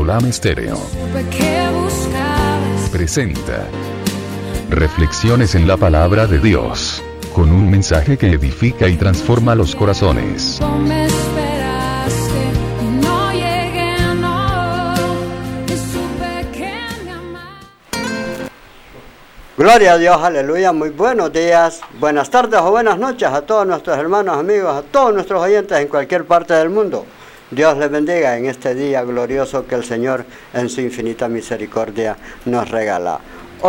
Olam Estéreo presenta Reflexiones en la Palabra de Dios, con un mensaje que edifica y transforma los corazones. Gloria a Dios, aleluya, muy buenos días, buenas tardes o buenas noches a todos nuestros hermanos, amigos, a todos nuestros oyentes en cualquier parte del mundo. Dios les bendiga en este día glorioso que el Señor en su infinita misericordia nos regala.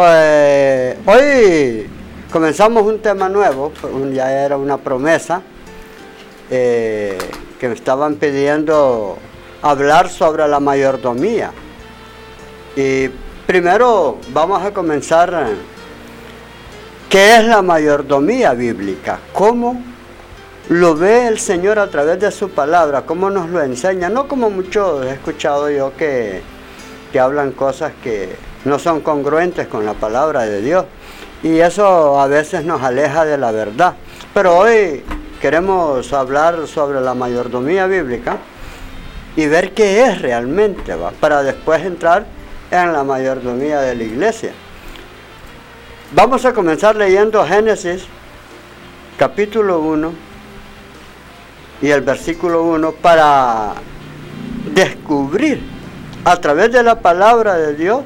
Hoy comenzamos un tema nuevo, ya era una promesa que me estaban pidiendo hablar sobre la mayordomía. Y primero vamos a comenzar. ¿Qué es la mayordomía bíblica? ¿Cómo lo ve el Señor a través de su palabra? ¿Cómo nos lo enseña? No como muchos he escuchado yo que hablan cosas que no son congruentes con la palabra de Dios. Y eso a veces nos aleja de la verdad. Pero hoy queremos hablar sobre la mayordomía bíblica y ver qué es realmente, para después entrar en la mayordomía de la iglesia. Vamos a comenzar leyendo Génesis capítulo 1 y el versículo 1 para descubrir a través de la palabra de Dios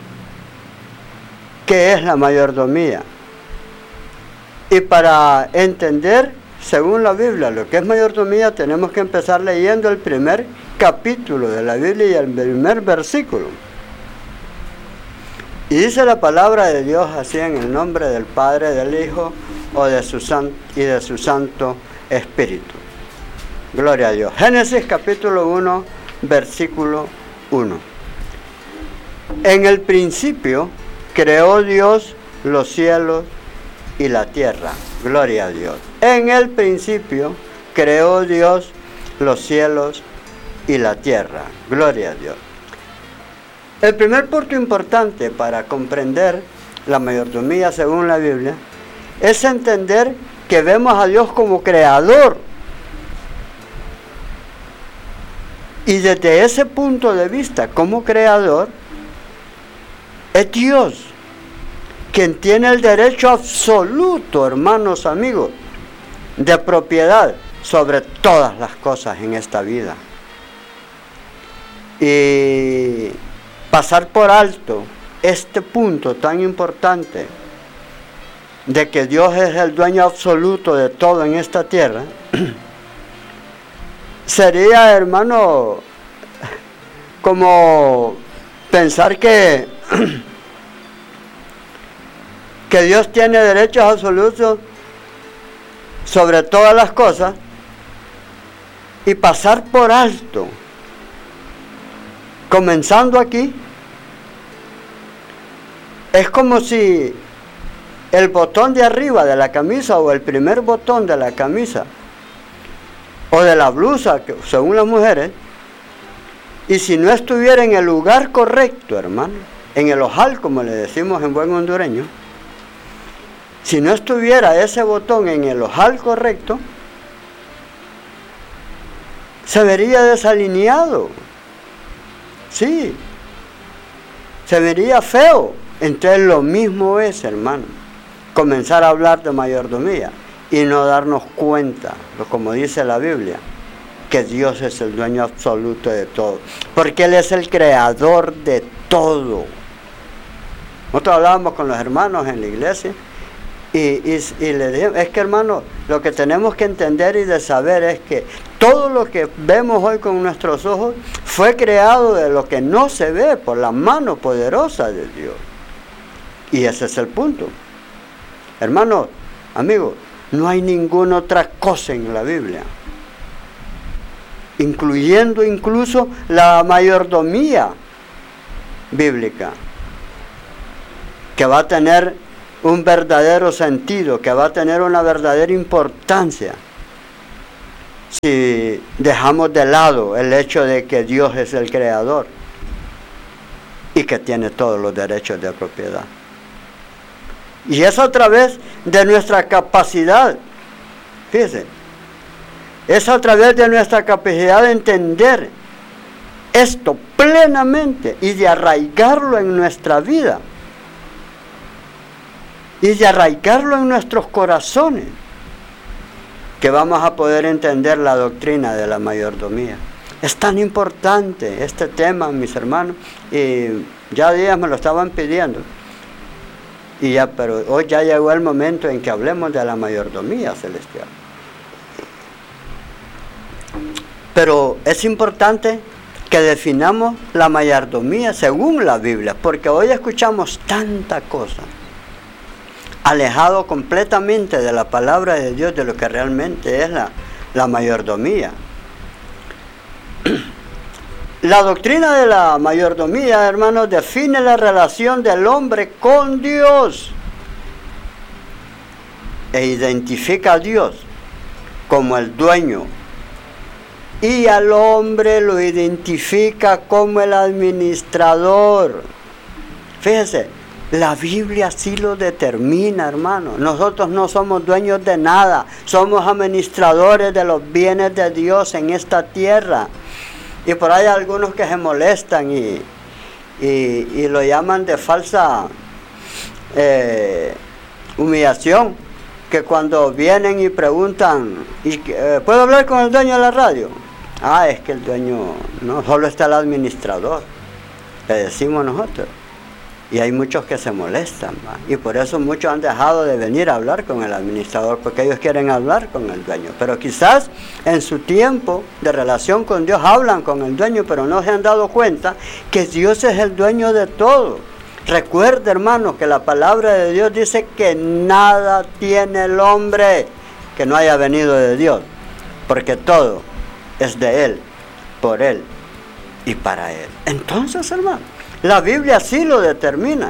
qué es la mayordomía. Y para entender, según la Biblia, lo que es mayordomía, tenemos que empezar leyendo el primer capítulo de la Biblia y el primer versículo. Y dice la palabra de Dios así en el nombre del Padre, del Hijo y de su Santo Espíritu. Gloria a Dios. Génesis capítulo 1, versículo 1. En el principio creó Dios los cielos y la tierra. Gloria a Dios. En el principio creó Dios los cielos y la tierra. Gloria a Dios. El primer punto importante para comprender la mayordomía según la Biblia es entender que vemos a Dios como creador. Y desde ese punto de vista, como creador, es Dios quien tiene el derecho absoluto, hermanos, amigos, de propiedad sobre todas las cosas en esta vida. Y pasar por alto este punto tan importante de que Dios es el dueño absoluto de todo en esta tierra, sería, hermano, como pensar que Dios tiene derechos absolutos sobre todas las cosas y pasar por alto, comenzando aquí. Es como si el botón de arriba de la camisa o el primer botón de la camisa o de la blusa, según las mujeres, y si no estuviera en el lugar correcto, hermano, en el ojal, como le decimos en buen hondureño, si no estuviera ese botón en el ojal correcto, se vería desalineado. Sí, se vería feo. Entonces lo mismo es, hermano, comenzar a hablar de mayordomía y no darnos cuenta, como dice la Biblia, que Dios es el dueño absoluto de todo, porque Él es el creador de todo. Nosotros hablábamos con los hermanos en la iglesia y le dijimos, es que, hermano, lo que tenemos que entender y de saber es que todo lo que vemos hoy con nuestros ojos fue creado de lo que no se ve por la mano poderosa de Dios. Y ese es el punto. Hermanos, amigos, no hay ninguna otra cosa en la Biblia, incluyendo incluso la mayordomía bíblica, que va a tener un verdadero sentido, que va a tener una verdadera importancia si dejamos de lado el hecho de que Dios es el creador y que tiene todos los derechos de propiedad. Y es a través de nuestra capacidad, fíjense, es a través de nuestra capacidad de entender esto plenamente y de arraigarlo en nuestra vida y de arraigarlo en nuestros corazones, que vamos a poder entender la doctrina de la mayordomía. Es tan importante este tema, mis hermanos, y ya días me lo estaban pidiendo, y ya, pero hoy ya llegó el momento en que hablemos de la mayordomía celestial. Pero es importante que definamos la mayordomía según la Biblia, porque hoy escuchamos tanta cosa, alejado completamente de la palabra de Dios, de lo que realmente es la mayordomía. La doctrina de la mayordomía, hermanos, define la relación del hombre con Dios e identifica a Dios como el dueño, y al hombre lo identifica como el administrador. Fíjese, la Biblia así lo determina, hermano. Nosotros no somos dueños de nada, somos administradores de los bienes de Dios en esta tierra. Y por ahí hay algunos que se molestan y lo llaman de falsa humillación, que cuando vienen y preguntan, ¿puedo hablar con el dueño de la radio? Es que el dueño no, solo está el administrador, le decimos nosotros. Y hay muchos que se molestan, ¿va? Y por eso muchos han dejado de venir a hablar con el administrador, porque ellos quieren hablar con el dueño. Pero quizás en su tiempo de relación con Dios hablan con el dueño, pero no se han dado cuenta que Dios es el dueño de todo. Recuerda, hermano, que la palabra de Dios dice que nada tiene el hombre que no haya venido de Dios, porque todo es de Él, por Él y para Él. Entonces, hermano, la Biblia así lo determina.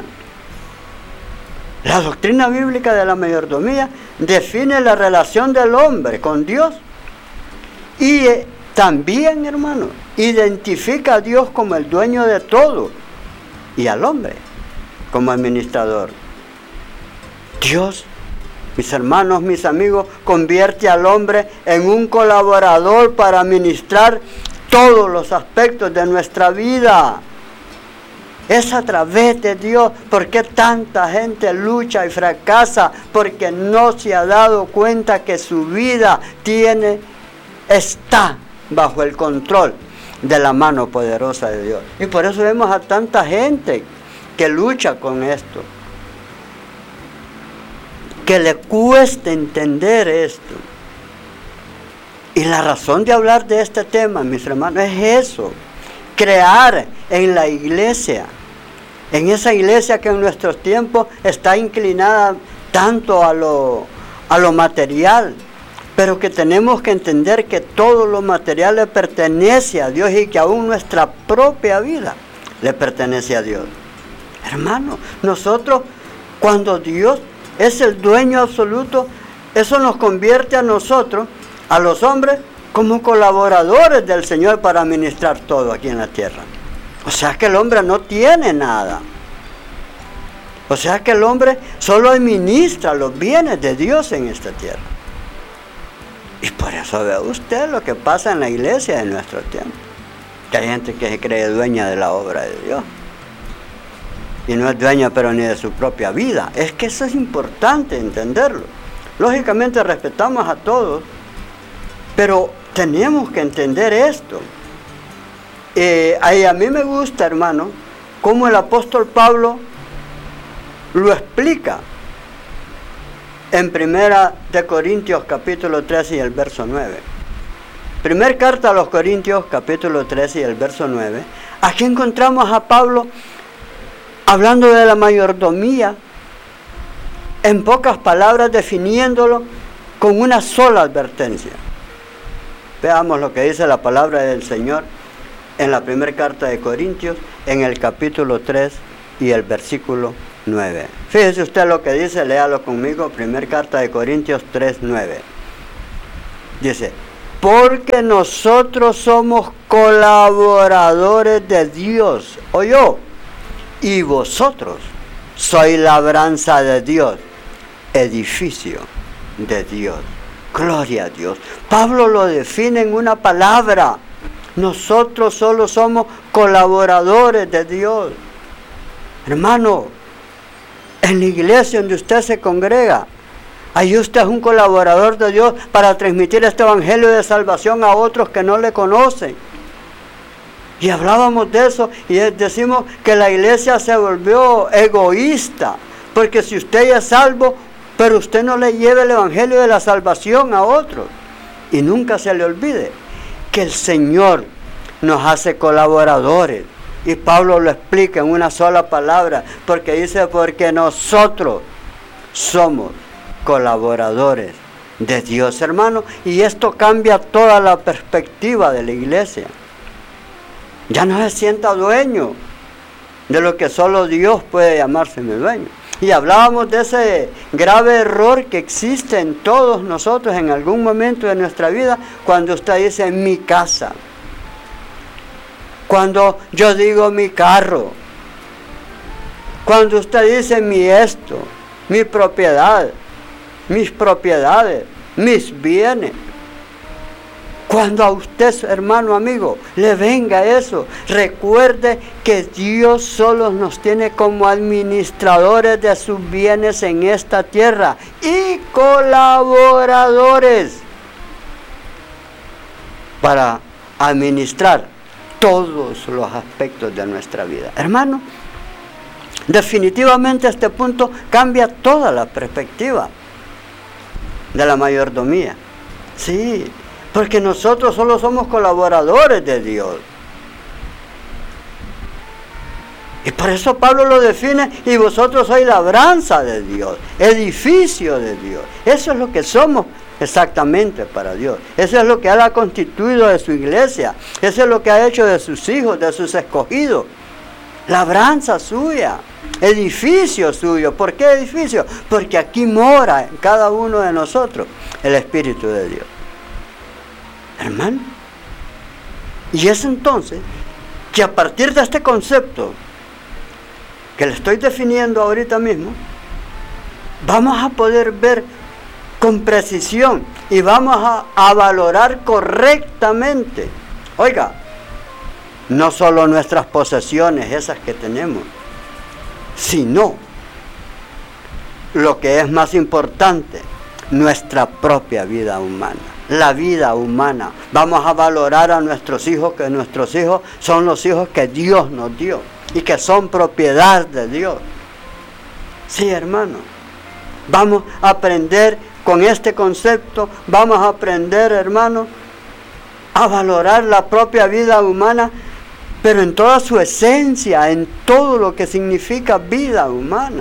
La doctrina bíblica de la mayordomía define la relación del hombre con Dios y también, hermano, identifica a Dios como el dueño de todo y al hombre como administrador. Dios, mis hermanos, mis amigos, convierte al hombre en un colaborador para administrar todos los aspectos de nuestra vida. Es a través de Dios. ¿Por qué tanta gente lucha y fracasa? Porque no se ha dado cuenta que su vida está bajo el control de la mano poderosa de Dios. Y por eso vemos a tanta gente que lucha con esto, que le cuesta entender esto. Y la razón de hablar de este tema, mis hermanos, es eso: crear en la iglesia, en esa iglesia que en nuestros tiempos está inclinada tanto a lo material, pero que tenemos que entender que todo lo material le pertenece a Dios y que aún nuestra propia vida le pertenece a Dios. Hermano, nosotros, cuando Dios es el dueño absoluto, eso nos convierte a nosotros, a los hombres, como colaboradores del Señor para administrar todo aquí en la tierra. O sea que el hombre no tiene nada. O sea que el hombre solo administra los bienes de Dios en esta tierra. Y por eso ve usted lo que pasa en la iglesia de nuestro tiempo. Que hay gente que se cree dueña de la obra de Dios. Y no es dueña pero ni de su propia vida. Es que eso es importante entenderlo. Lógicamente respetamos a todos, pero tenemos que entender esto. A mí me gusta, hermano, cómo el apóstol Pablo lo explica en 1 Corintios capítulo 13 y el verso 9. Primer carta a los Corintios capítulo 13 y el verso 9. Aquí encontramos a Pablo hablando de la mayordomía, en pocas palabras definiéndolo con una sola advertencia. Veamos lo que dice la palabra del Señor en la primera carta de Corintios, en el capítulo 3 y el versículo 9. Fíjese usted lo que dice, léalo conmigo, primera carta de Corintios 3, 9. Dice: porque nosotros somos colaboradores de Dios, oyó, y vosotros sois labranza de Dios, edificio de Dios. Gloria a Dios. Pablo lo define en una palabra: Nosotros solo somos colaboradores de Dios. Hermano, en la iglesia donde usted se congrega, ahí usted es un colaborador de Dios para transmitir este evangelio de salvación a otros que no le conocen. Y hablábamos de eso y decimos que la iglesia se volvió egoísta, porque si usted ya es salvo, pero usted no le lleva el evangelio de la salvación a otros. Y nunca se le olvide que el Señor nos hace colaboradores. Y Pablo lo explica en una sola palabra, porque dice, porque nosotros somos colaboradores de Dios, hermano. Y esto cambia toda la perspectiva de la iglesia. Ya no se sienta dueño de lo que solo Dios puede llamarse mi dueño. Y hablábamos de ese grave error que existe en todos nosotros en algún momento de nuestra vida, cuando usted dice mi casa, cuando yo digo mi carro, cuando usted dice mi esto, mi propiedad, mis propiedades, mis bienes. Cuando a usted, hermano, amigo, le venga eso, recuerde que Dios solo nos tiene como administradores de sus bienes en esta tierra y colaboradores para administrar todos los aspectos de nuestra vida. Hermano, definitivamente este punto cambia toda la perspectiva de la mayordomía. Sí, porque nosotros solo somos colaboradores de Dios. Y por eso Pablo lo define, y vosotros sois labranza de Dios, edificio de Dios. Eso es lo que somos exactamente para Dios. Eso es lo que Él ha constituido de su iglesia. Eso es lo que ha hecho de sus hijos, de sus escogidos. Labranza suya, edificio suyo. ¿Por qué edificio? Porque aquí mora en cada uno de nosotros el Espíritu de Dios. Hermano, y es entonces que a partir de este concepto que le estoy definiendo ahorita mismo, vamos a poder ver con precisión y vamos a valorar correctamente, oiga, no solo nuestras posesiones, esas que tenemos, sino lo que es más importante, nuestra propia vida humana. La vida humana. Vamos a valorar a nuestros hijos, que nuestros hijos son los hijos que Dios nos dio y que son propiedad de Dios. Sí, hermano. Vamos a aprender con este concepto, vamos a aprender, hermano, a valorar la propia vida humana, pero en toda su esencia, en todo lo que significa vida humana.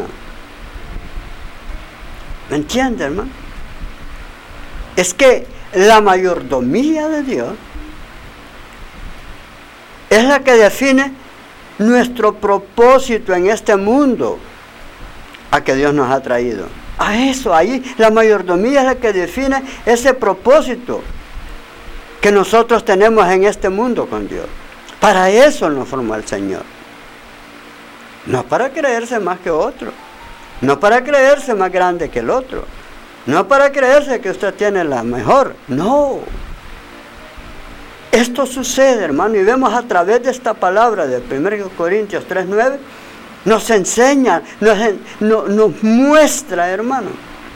¿Me entiende, hermano? Es que la mayordomía de Dios es la que define nuestro propósito en este mundo a que Dios nos ha traído. A eso, ahí la mayordomía es la que define ese propósito que nosotros tenemos en este mundo con Dios. Para eso nos formó el Señor. No para creerse más que otro, no para creerse más grande que el otro, no para creerse que usted tiene la mejor, no. Esto sucede, hermano, y vemos a través de esta palabra de 1 Corintios 3:9, nos enseña, nos muestra, hermano,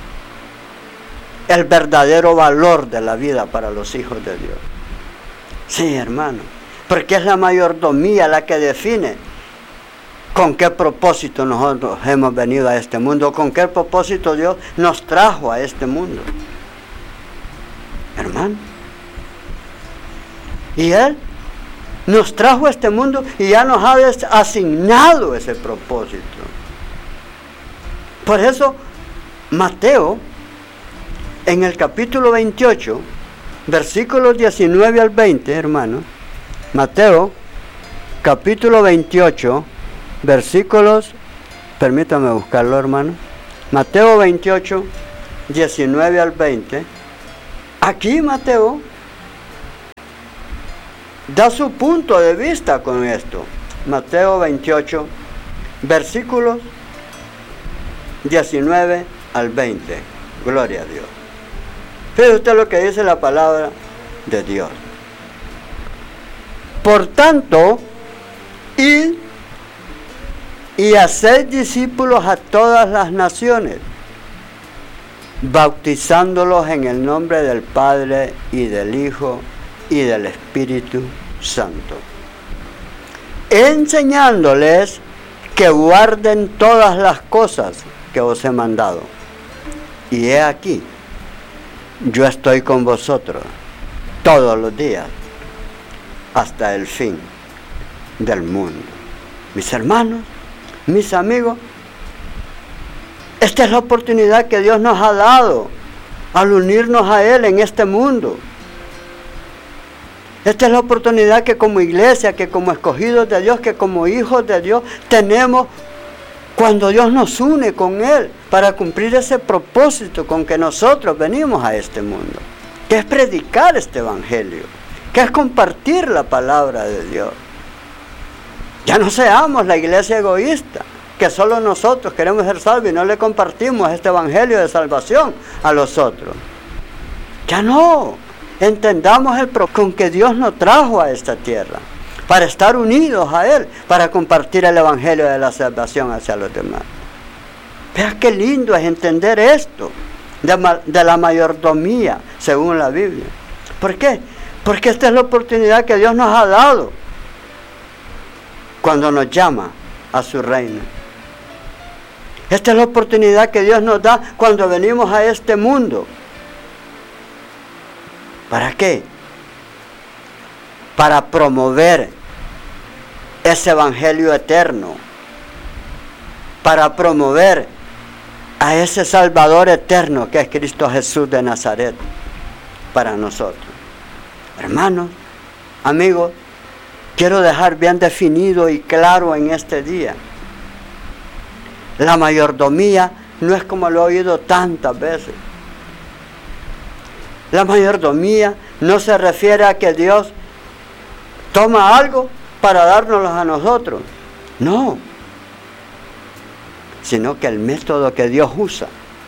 el verdadero valor de la vida para los hijos de Dios. Sí, hermano, porque es la mayordomía la que define con qué propósito nosotros hemos venido a este mundo, con qué propósito Dios nos trajo a este mundo. Hermano. Y Él nos trajo a este mundo y ya nos ha asignado ese propósito. Por eso, Mateo, en el capítulo 28, versículos 19 al 20, hermano, Mateo, capítulo 28, versículos, permítame buscarlo, hermano, Mateo 28, 19 al 20, aquí Mateo da su punto de vista con esto. Mateo 28, versículos 19 al 20. Gloria a Dios. Fíjese usted lo que dice la palabra de Dios. Por tanto, id y haced discípulos a todas las naciones, bautizándolos en el nombre del Padre y del Hijo y del Espíritu Santo, enseñándoles que guarden todas las cosas que os he mandado. Y he aquí, yo estoy con vosotros todos los días hasta el fin del mundo. Mis hermanos, mis amigos, esta es la oportunidad que Dios nos ha dado al unirnos a Él en este mundo. Esta es la oportunidad que como iglesia, que como escogidos de Dios, que como hijos de Dios tenemos cuando Dios nos une con Él para cumplir ese propósito con que nosotros venimos a este mundo, que es predicar este evangelio, que es compartir la palabra de Dios. Ya no seamos la iglesia egoísta, que solo nosotros queremos ser salvos y no le compartimos este evangelio de salvación a los otros. Ya no, entendamos el propósito con que Dios nos trajo a esta tierra, para estar unidos a Él, para compartir el evangelio de la salvación hacia los demás. Vea qué lindo es entender esto de la mayordomía según la Biblia. ¿Por qué? Porque esta es la oportunidad que Dios nos ha dado cuando nos llama a su reino. Esta es la oportunidad que Dios nos da cuando venimos a este mundo. ¿Para qué? Para promover ese evangelio eterno, para promover a ese Salvador eterno que es Cristo Jesús de Nazaret para nosotros. Hermanos, amigos, quiero dejar bien definido y claro en este día: la mayordomía no es como lo he oído tantas veces. La mayordomía no se refiere a que Dios toma algo para dárnoslo a nosotros. No. Sino que el método que Dios usa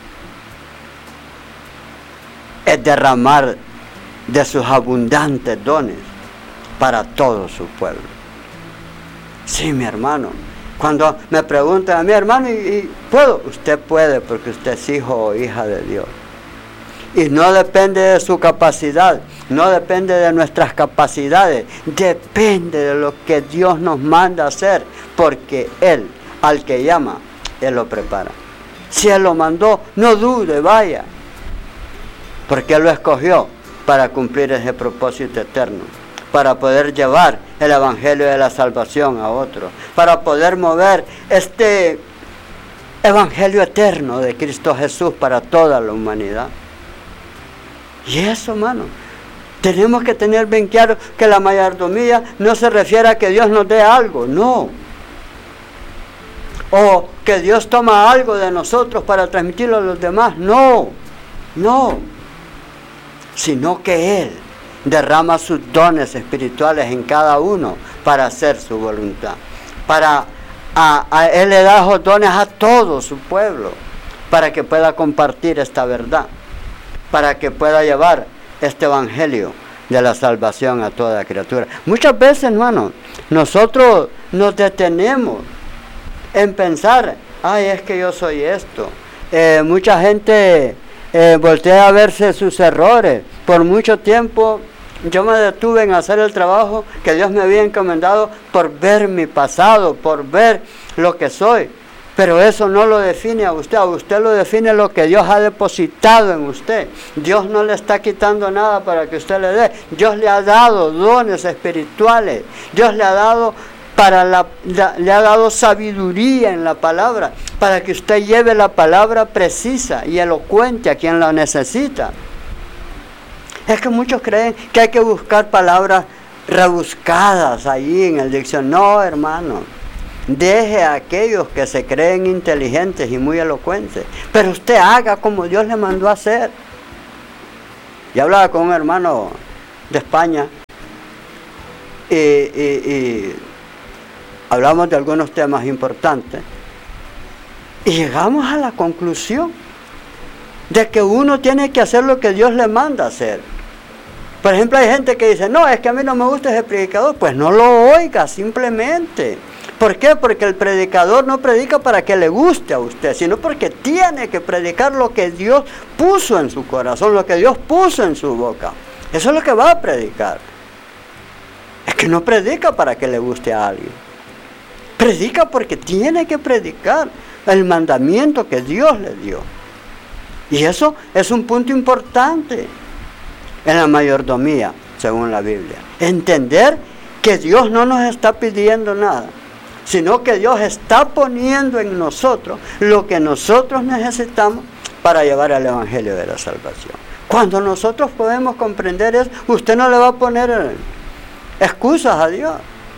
es derramar de sus abundantes dones para todo su pueblo. Sí, mi hermano. Cuando me preguntan a mí, hermano, ¿y puedo? Usted puede, porque usted es hijo o hija de Dios. Y no depende de su capacidad, no depende de nuestras capacidades, depende de lo que Dios nos manda hacer, porque Él, al que llama, Él lo prepara. Si Él lo mandó, no dude, vaya, porque Él lo escogió para cumplir ese propósito eterno, para poder llevar el evangelio de la salvación a otros, para poder mover este evangelio eterno de Cristo Jesús para toda la humanidad. Y eso, hermano, tenemos que tener bien claro que la mayordomía no se refiere a que Dios nos dé algo, no. O que Dios toma algo de nosotros para transmitirlo a los demás, no. Sino que Él derrama sus dones espirituales en cada uno para hacer su voluntad. Él le da esos dones a todo su pueblo para que pueda compartir esta verdad, para que pueda llevar este evangelio de la salvación a toda criatura. Muchas veces, hermano, nosotros nos detenemos en pensar, ay, es que yo soy esto. Mucha gente voltea a verse sus errores. Por mucho tiempo yo me detuve en hacer el trabajo que Dios me había encomendado por ver mi pasado, por ver lo que soy. Pero eso no lo define a usted lo define lo que Dios ha depositado en usted. Dios no le está quitando nada para que usted le dé. Dios le ha dado dones espirituales. Dios le ha dado le ha dado sabiduría en la palabra para que usted lleve la palabra precisa y elocuente a quien la necesita. Es que muchos creen que hay que buscar palabras rebuscadas allí en el diccionario. No, hermano. Deje a aquellos que se creen inteligentes y muy elocuentes, pero usted haga como Dios le mandó a hacer. Y hablaba con un hermano de España y hablamos de algunos temas importantes y llegamos a la conclusión de que uno tiene que hacer lo que Dios le manda hacer. Por ejemplo, hay gente que dice, no, es que a mí no me gusta ese predicador. Pues no lo oiga, simplemente. ¿Por qué? Porque el predicador no predica para que le guste a usted, sino porque tiene que predicar lo que Dios puso en su corazón, lo que Dios puso en su boca. Eso es lo que va a predicar. Es que no predica para que le guste a alguien. Predica porque tiene que predicar el mandamiento que Dios le dio. Y eso es un punto importante en la mayordomía, según la Biblia. Entender que Dios no nos está pidiendo nada, sino que Dios está poniendo en nosotros lo que nosotros necesitamos para llevar el Evangelio de la salvación. Cuando nosotros podemos comprender eso, usted no le va a poner excusas a Dios.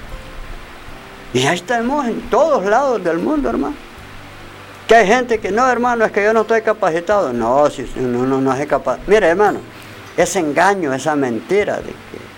Y ahí estamos en todos lados del mundo, hermano. Que hay gente que, no, hermano, es que yo no estoy capacitado. No, si no es capaz. Mire, hermano, ese engaño, esa mentira de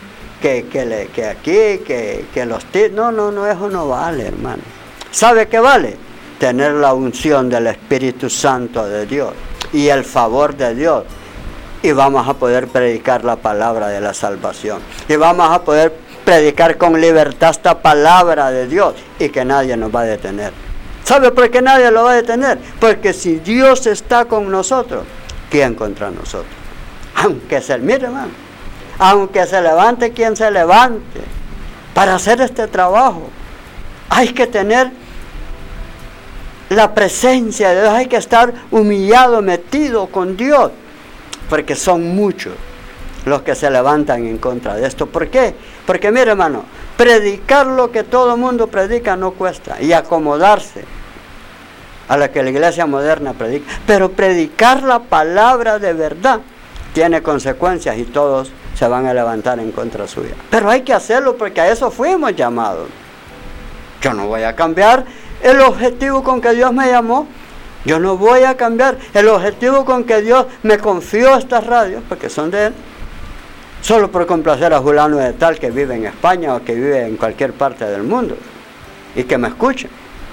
que los tips, no, eso no vale, hermano. ¿Sabe qué vale? Tener la unción del Espíritu Santo de Dios y el favor de Dios. Y vamos a poder predicar la palabra de la salvación. Y vamos a poder predicar con libertad esta palabra de Dios y que nadie nos va a detener. ¿Sabe por qué nadie lo va a detener? Porque si Dios está con nosotros, ¿quién contra nosotros? Aunque mire, hermano, aunque se levante quien se levante para hacer este trabajo, hay que tener la presencia de Dios, hay que estar humillado, metido con Dios, porque son muchos los que se levantan en contra de esto. ¿Por qué? Porque mire, hermano, predicar lo que todo el mundo predica no cuesta, y acomodarse a la que la iglesia moderna predica, pero predicar la palabra de verdad tiene consecuencias y todos se van a levantar en contra suya. Pero hay que hacerlo porque a eso fuimos llamados. Yo no voy a cambiar el objetivo con que Dios me llamó. Yo no voy a cambiar el objetivo con que Dios me confió estas radios, porque son de Él, solo por complacer a fulano de tal que vive en España o que vive en cualquier parte del mundo y que me escuche.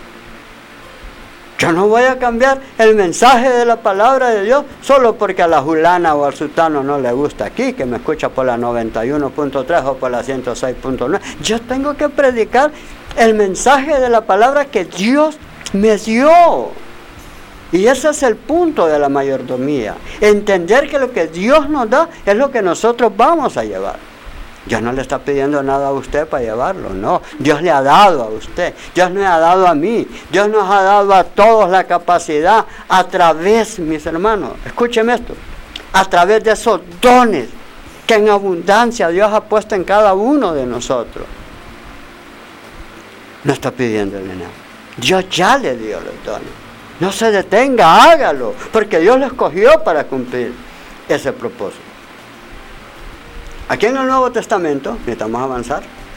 Yo no voy a cambiar el mensaje de la palabra de Dios solo porque a la fulana o al sultano no le gusta aquí, que me escucha por la 91.3 o por la 106.9. Yo tengo que predicar el mensaje de la palabra que Dios me dio. Y ese es el punto de la mayordomía. Entender que lo que Dios nos da es lo que nosotros vamos a llevar. Dios no le está pidiendo nada a usted para llevarlo, no. Dios le ha dado a usted, Dios me ha dado a mí, Dios nos ha dado a todos la capacidad a través, mis hermanos, escúcheme esto, a través de esos dones que en abundancia Dios ha puesto en cada uno de nosotros. No está pidiéndole nada. Dios ya le dio los dones. No se detenga, hágalo, porque Dios lo escogió para cumplir ese propósito. Aquí en el Nuevo Testamento, necesitamos avanzar,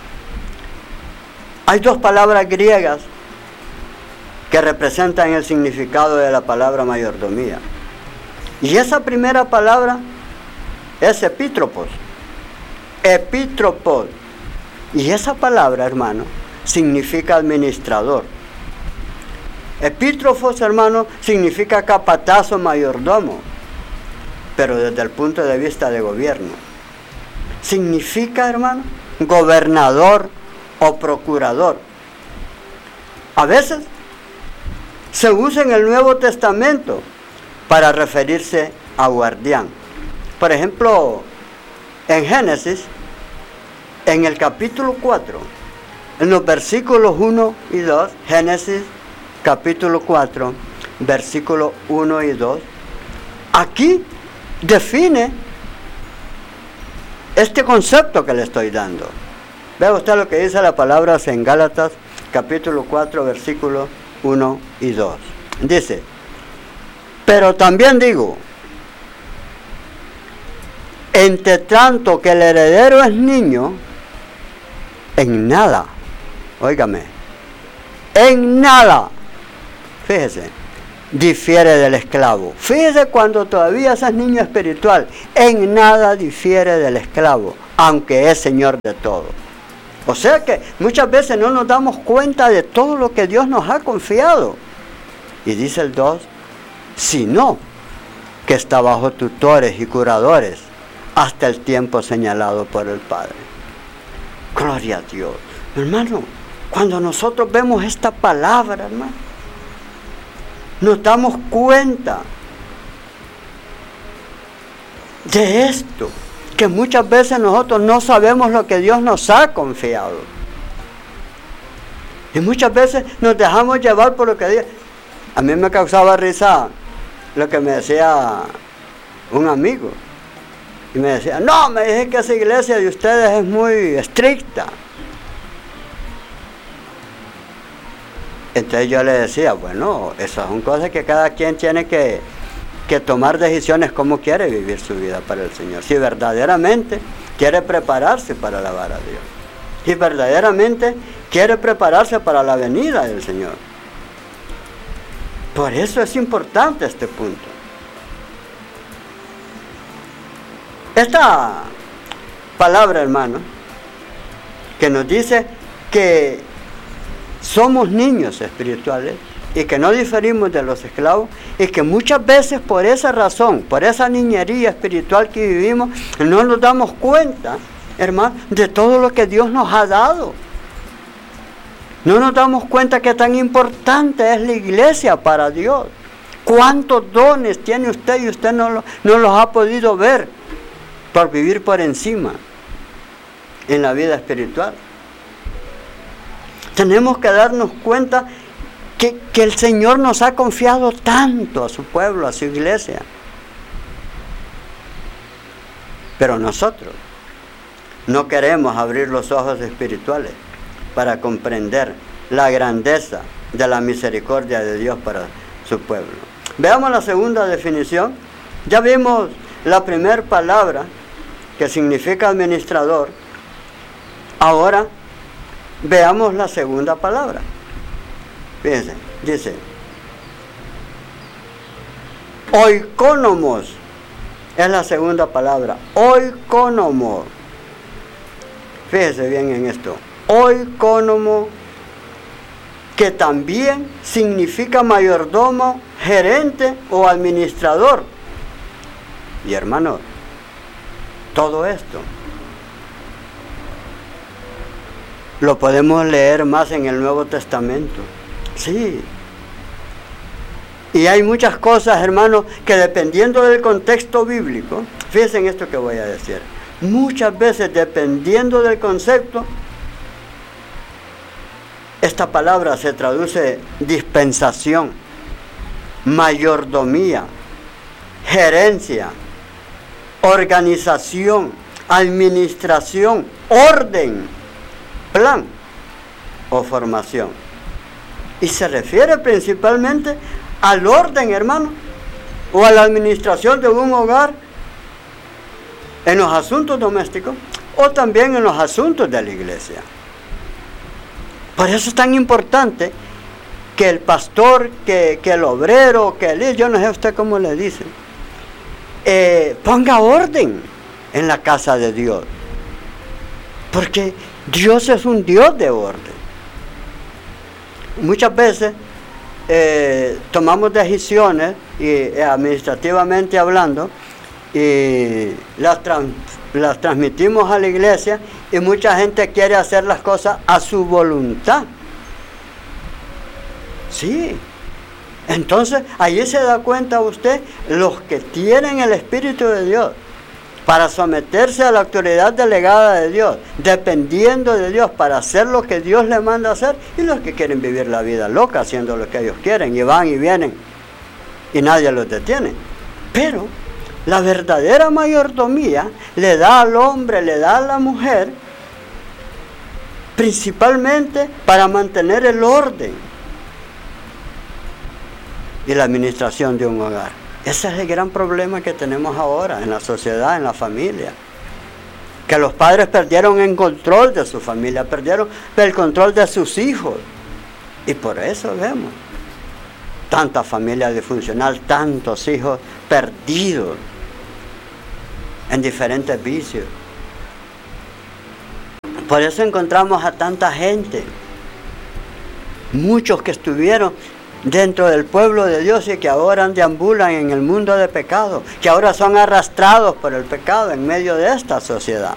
hay dos palabras griegas que representan el significado de la palabra mayordomía. Y esa primera palabra es epítropos. Epítropos. Y esa palabra, hermano, significa administrador. Epítropos, hermano, significa capataz o mayordomo, pero desde el punto de vista de gobierno. Significa, hermano, gobernador o procurador. A veces se usa en el Nuevo Testamento para referirse a guardián. Por ejemplo, en Génesis, en el capítulo 4, en los versículos 1 y 2, Génesis capítulo 4, versículos 1 y 2, aquí define este concepto que le estoy dando. Vea usted lo que dice la palabra en Gálatas, capítulo 4, versículos 1 y 2. Dice, pero también digo, entre tanto que el heredero es niño, en nada, óigame, en nada, fíjese, difiere del esclavo. Fíjese cuando todavía es niño espiritual, en nada difiere del esclavo, aunque es señor de todo. O sea que muchas veces no nos damos cuenta de todo lo que Dios nos ha confiado. Y dice el 2, sino que está bajo tutores y curadores hasta el tiempo señalado por el Padre. Gloria a Dios. Hermano, cuando nosotros vemos esta palabra, hermano, nos damos cuenta de esto, que muchas veces nosotros no sabemos lo que Dios nos ha confiado. Y muchas veces nos dejamos llevar por lo que Dios... A mí me causaba risa lo que me decía un amigo. Y me decía, no, me dije que esa iglesia de ustedes es muy estricta. Entonces yo le decía, bueno, esas son cosas que cada quien tiene que tomar decisiones cómo quiere vivir su vida para el Señor. Si verdaderamente quiere prepararse para alabar a Dios. Si verdaderamente quiere prepararse para la venida del Señor. Por eso es importante este punto. Esta palabra, hermano, que nos dice que somos niños espirituales y que no diferimos de los esclavos, y que muchas veces por esa razón, por esa niñería espiritual que vivimos, no nos damos cuenta, hermano, de todo lo que Dios nos ha dado. No nos damos cuenta que tan importante es la iglesia para Dios. ¿Cuántos dones tiene usted y usted no los ha podido ver por vivir por encima en la vida espiritual? Tenemos que darnos cuenta que el Señor nos ha confiado tanto a su pueblo, a su iglesia. Pero nosotros no queremos abrir los ojos espirituales para comprender la grandeza de la misericordia de Dios para su pueblo. Veamos la segunda definición. Ya vimos la primera palabra, que significa administrador. Ahora veamos la segunda palabra. Fíjense, dice oikónomos, es la segunda palabra, oikónomo. Fíjense bien en esto, oikónomo, que también significa mayordomo, gerente o administrador. Y hermano, todo esto lo podemos leer más en el Nuevo Testamento. Sí. Y hay muchas cosas, hermanos, que dependiendo del contexto bíblico, fíjense en esto que voy a decir, muchas veces dependiendo del concepto, esta palabra se traduce dispensación, mayordomía, gerencia, organización, administración, orden, plan o formación. Y se refiere principalmente al orden, hermano, o a la administración de un hogar en los asuntos domésticos o también en los asuntos de la iglesia. Por eso es tan importante que el pastor, que el obrero, que el líder, yo no sé usted cómo le dice, ponga orden en la casa de Dios. Porque Dios es un Dios de orden. Muchas veces tomamos decisiones, y administrativamente hablando, y las transmitimos a la iglesia, y mucha gente quiere hacer las cosas a su voluntad. Sí. Entonces, allí se da cuenta usted, los que tienen el Espíritu de Dios, para someterse a la autoridad delegada de Dios, dependiendo de Dios para hacer lo que Dios le manda hacer, y los que quieren vivir la vida loca haciendo lo que ellos quieren, y van y vienen y nadie los detiene. Pero la verdadera mayordomía le da al hombre, le da a la mujer, principalmente para mantener el orden y la administración de un hogar. Ese es el gran problema que tenemos ahora en la sociedad, en la familia. Que los padres perdieron el control de su familia, perdieron el control de sus hijos. Y por eso vemos tanta familia disfuncional, tantos hijos perdidos en diferentes vicios. Por eso encontramos a tanta gente, muchos que estuvieron dentro del pueblo de Dios y que ahora deambulan en el mundo de pecado, que ahora son arrastrados por el pecado en medio de esta sociedad.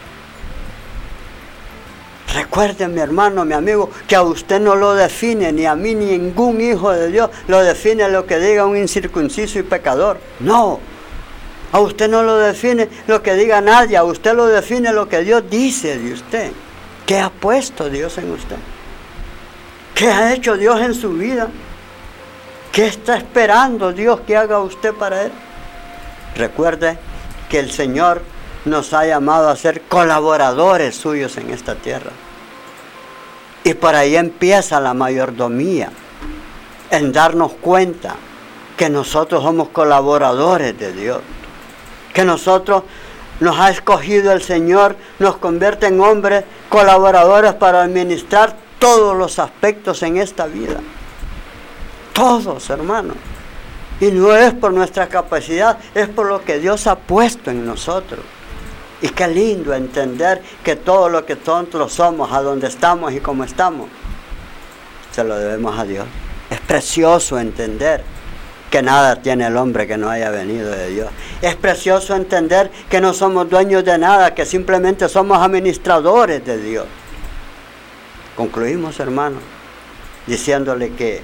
Recuerden, mi hermano, mi amigo, que a usted no lo define, ni a mí, ni ningún hijo de Dios, lo define lo que diga un incircunciso y pecador. No, a usted no lo define lo que diga nadie, a usted lo define lo que Dios dice de usted. ¿Qué ha puesto Dios en usted? ¿Qué ha hecho Dios en su vida? ¿Qué está esperando Dios que haga usted para Él? Recuerde que el Señor nos ha llamado a ser colaboradores suyos en esta tierra. Y por ahí empieza la mayordomía, en darnos cuenta que nosotros somos colaboradores de Dios, que nosotros nos ha escogido el Señor, nos convierte en hombres colaboradores para administrar todos los aspectos en esta vida. Todos, hermanos. Y no es por nuestra capacidad, es por lo que Dios ha puesto en nosotros. Y qué lindo entender que todo lo que nosotros somos, a donde estamos y cómo estamos, se lo debemos a Dios. Es precioso entender que nada tiene el hombre que no haya venido de Dios. Es precioso entender que no somos dueños de nada, que simplemente somos administradores de Dios. Concluimos, hermanos, diciéndole que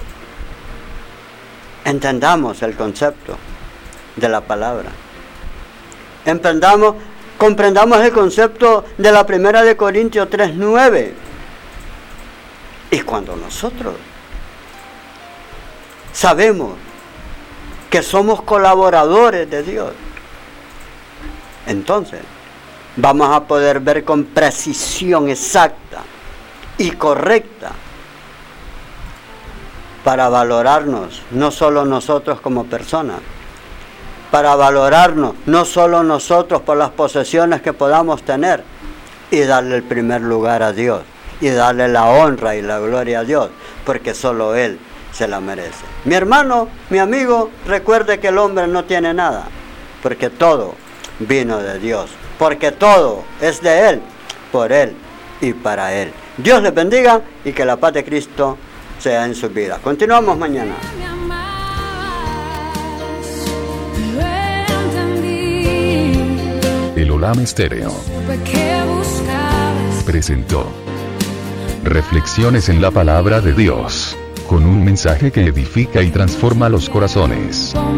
entendamos el concepto de la palabra. Comprendamos el concepto de la 1 de Corintios 3:9. Y cuando nosotros sabemos que somos colaboradores de Dios, entonces vamos a poder ver con precisión exacta y correcta para valorarnos, no solo nosotros como personas, para valorarnos no solo nosotros por las posesiones que podamos tener y darle el primer lugar a Dios y darle la honra y la gloria a Dios, porque solo Él se la merece. Mi hermano, mi amigo, recuerde que el hombre no tiene nada, porque todo vino de Dios, porque todo es de Él, por Él y para Él. Dios les bendiga y que la paz de Cristo sea en su vida. Continuamos mañana. El Olam Estéreo presentó Reflexiones en la Palabra de Dios, con un mensaje que edifica y transforma los corazones.